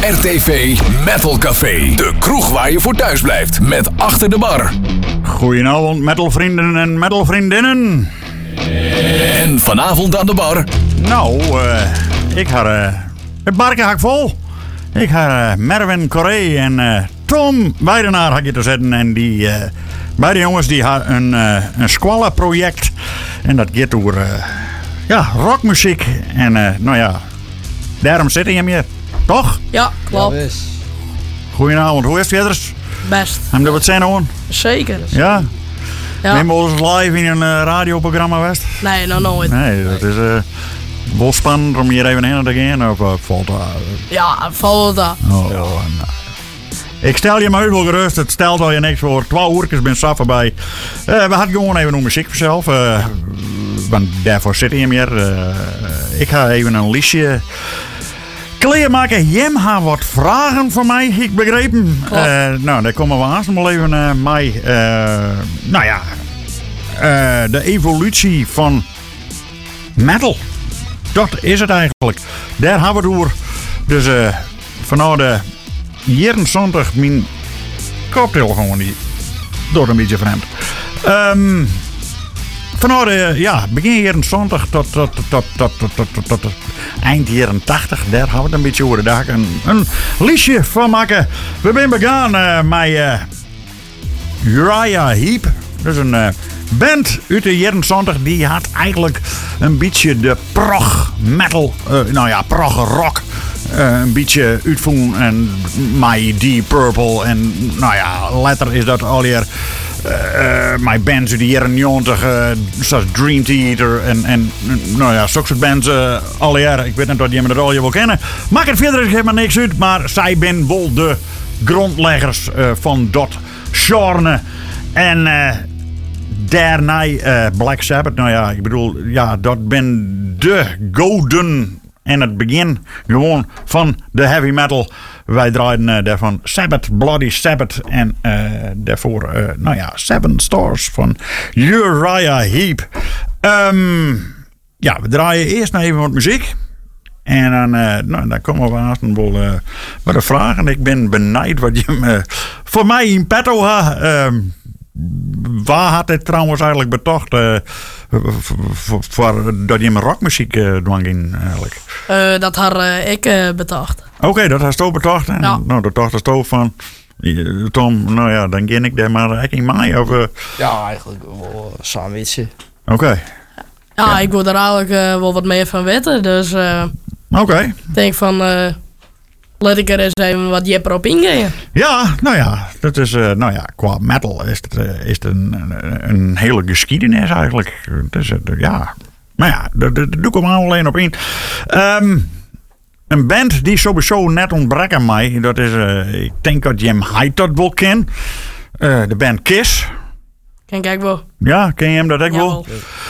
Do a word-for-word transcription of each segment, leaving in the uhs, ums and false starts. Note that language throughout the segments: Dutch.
R T V Metal Café. De kroeg waar je voor thuis blijft. Met Achter de Bar. Goedenavond metalvrienden en metalvriendinnen. En vanavond aan de bar. Nou, uh, ik ga uh, het barke hak vol. Ik ga uh, Merwin Corré en uh, Tom Weidenaar had je te zetten. En die uh, beide jongens die hadden een, uh, een squallen-project. En dat gaat over uh, ja, rockmuziek. En uh, nou ja, daarom zit je hier. Toch? Ja, klopt. Ja, Goedenavond, hoe is het verder? Best. Hebben we wat zijn hoor? Zeker. Ja? Ja. Neem we ons live in een uh, radioprogramma West? Nee, nog nooit. Nee, dat is uh, wel spannend om hier even heen te gaan. Of uh, valt dat? Ja, valt dat. Oh, ja. Nou. Ik stel je maar wel gerust, het stelt al je niks voor. Twee uurtjes ben saf voorbij. Uh, we hadden gewoon even nog muziek vanzelf. Uh, want daarvoor zit je meer. Uh, ik ga even een liedje kleermaken. Jem had wat vragen voor mij, ik begrepen. Uh, nou, daar komen we haast wel even uh, mee. Uh, nou ja, uh, de evolutie van metal. Dat is het eigenlijk. Daar hebben we het over. Dus uh, vanuit de jaren zondag mijn koptelefoon die door een beetje vreemd. Um, vanuit de ja, begin jaren zondag tot, tot, tot, tot, tot, tot, tot, tot, tot eind jaren tachtig. Daar hebben we het een beetje over. Daar ga ik een, een liedje van maken. We zijn begaan uh, met uh, Uriah Heep. Dus een uh, band uit de jaren zondag. Die had eigenlijk een beetje de prog metal. Uh, nou ja, prog rock. Uh, een beetje uitvoeren en My Deep Purple en nou ja, later is dat alweer uh, mijn bands uit de jaren negentig, uh, zoals Dream Theater en, en nou ja, zulke soort bands uh, alweer. Ik weet niet of je me dat al je wil kennen. Maakt het verder helemaal niks uit, maar zij zijn wel de grondleggers uh, van dat genre. En uh, daarna uh, Black Sabbath, nou ja, ik bedoel, ja, dat ben de golden en het begin gewoon van de heavy metal. Wij draaiden uh, daarvan Sabbath, Bloody Sabbath. En uh, daarvoor, uh, nou ja, Seven Stars van Uriah Heep. Um, ja, we draaien eerst nog even wat muziek. En dan, uh, nou, dan komen we aan wel uh, bij de vragen. Ik ben benijd wat je uh, voor mij in petto had. Um, waar had dit trouwens eigenlijk betocht? Uh, voor, voor, dat je mijn rockmuziek uh, dwang in eigenlijk? Uh, dat had uh, ik uh, betacht. Oké, okay, dat had je betocht. En, ja. Nou, dat dacht je toch van Tom, nou ja, dan ken ik daar maar echt in mij. Of, uh... Ja, eigenlijk wel een sandwichje. Oké. Okay. Ja, ja, ik wil er eigenlijk uh, wel wat meer van weten. Dus uh, oké. Okay. Ik denk van, uh, laat ik er eens even wat jepper op ingaan. Ja, nou ja, dat is, uh, nou ja, qua metal is het, uh, is het een, een, een hele geschiedenis eigenlijk. Dus, uh, ja, maar ja, daar doe ik hem alleen op in. Um, een band die sowieso net ontbreekt aan mij, dat is, uh, ik denk dat Jim Hyde dat wel ken. Uh, de band Kiss. Ken ik wel. Ja, ken je hem dat ook wel?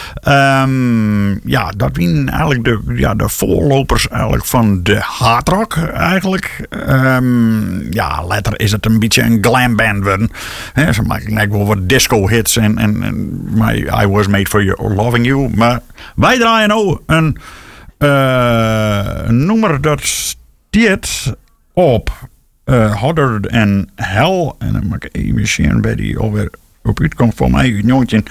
Um, ja, dat zijn eigenlijk de, ja, de voorlopers eigenlijk van de hardrock eigenlijk. Um, ja, later is het een beetje een glam band worden. He, ze maken eigenlijk wel wat disco hits en, en, en my, I Was Made For You, Loving You. Maar wij draaien nou een, uh, een nummer dat stiert op uh, Hotter Than Hell. En dan maak ik even zien bij die alweer op uitkomt voor mij negentien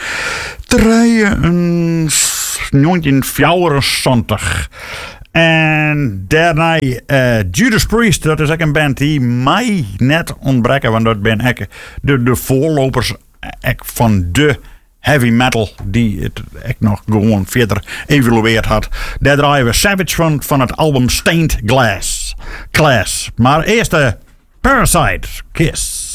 vierenzontig. En daarna uh, Judas Priest, dat is ook een band die mij net ontbreken, want dat ben ik de, de voorlopers van de heavy metal die het echt nog gewoon verder evolueerd had. Daar draaien we Savage van, van het album Stained Glass. Glass. Maar eerst de Parasite Kiss.